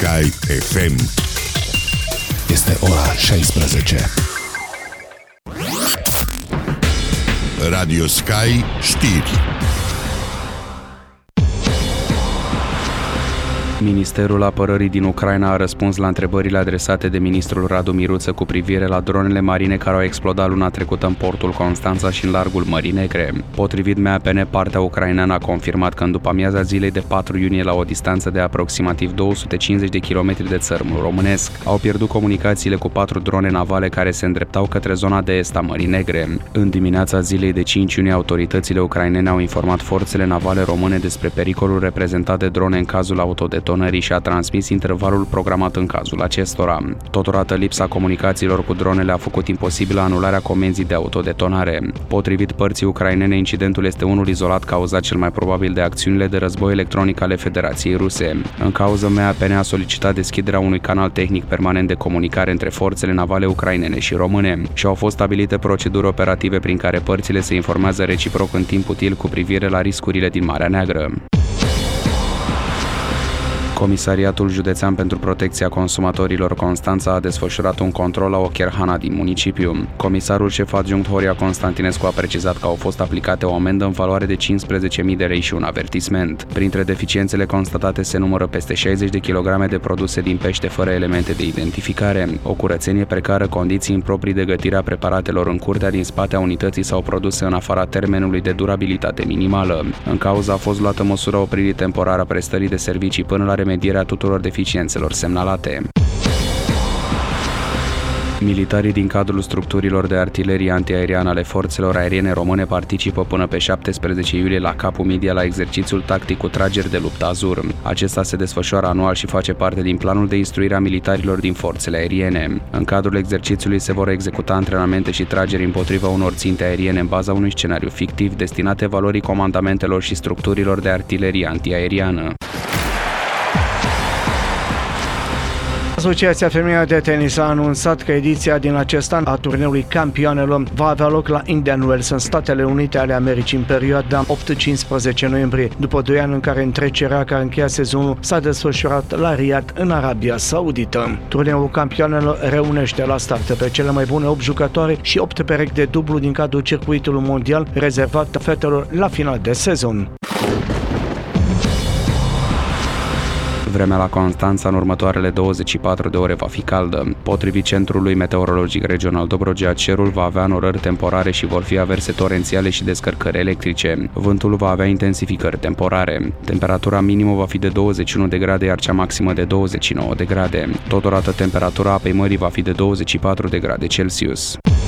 Sky FM. Este ora 16. Radio Sky știri. Ministerul Apărării din Ucraina a răspuns la întrebările adresate de ministrul Radu Miruță cu privire la dronele marine care au explodat luna trecută în portul Constanța și în largul Mării Negre. Potrivit MAPN, partea ucraineană a confirmat că în după-amiaza zilei de 4 iunie, la o distanță de aproximativ 250 de kilometri de țărmul românesc, au pierdut comunicațiile cu 4 drone navale care se îndreptau către zona de est a Mării Negre. În dimineața zilei de 5 iunie, autoritățile ucrainene au informat forțele navale române despre pericolul reprezentat de drone în cazul autodetonării și a transmis intervalul programat în cazul acestora. Totodată, lipsa comunicațiilor cu dronele a făcut imposibilă anularea comenzii de autodetonare. Potrivit părții ucrainene, incidentul este unul izolat cauzat cel mai probabil de acțiunile de război electronic ale Federației Ruse. În cauză, MAPN a solicitat deschiderea unui canal tehnic permanent de comunicare între forțele navale ucrainene și române și au fost stabilite proceduri operative prin care părțile se informează reciproc în timp util cu privire la riscurile din Marea Neagră. Comisariatul Județean pentru Protecția Consumatorilor Constanța a desfășurat un control la o cherhana din municipiu. Comisarul șef adjunct Horia Constantinescu a precizat că au fost aplicate o amendă în valoare de 15.000 de lei și un avertisment. Printre deficiențele constatate se numără peste 60 de kilograme de produse din pește fără elemente de identificare, o curățenie precară, condiții improprii de gătire a preparatelor în curtea din spate a unității sau produse în afara termenului de durabilitate minimală. În cauză a fost luată măsura opririi temporară a prestării de servicii până la remedierea tuturor deficiențelor semnalate. Militarii din cadrul structurilor de artilerie antiaeriană ale forțelor aeriene române participă până pe 17 iulie la Capul Midia la exercițiul tactic cu trageri de luptă Azur. Acesta se desfășoară anual și face parte din planul de instruire a militarilor din forțele aeriene. În cadrul exercițiului se vor executa antrenamente și trageri împotriva unor ținte aeriene în baza unui scenariu fictiv destinat evaluării comandamentelor și structurilor de artilerie antiaeriană. Asociația Femeia de Tenis a anunțat că ediția din acest an a turneului campioanelor va avea loc la Indian Wells în Statele Unite ale Americii în perioada 8-15 noiembrie, după 2 ani în care întrecerea care încheia sezonul s-a desfășurat la Riyadh, în Arabia Saudită. Turneul campioanelor reunește la start pe cele mai bune 8 jucătoare și 8 perechi de dublu din cadrul circuitului mondial rezervat fetelor la final de sezon. Vremea la Constanța în următoarele 24 de ore va fi caldă. Potrivit Centrului Meteorologic Regional Dobrogea, cerul va avea înnorări temporare și vor fi averse torențiale și descărcări electrice. Vântul va avea intensificări temporare. Temperatura minimă va fi de 21 de grade, iar cea maximă de 29 de grade. Totodată, temperatura apei mării va fi de 24 de grade Celsius.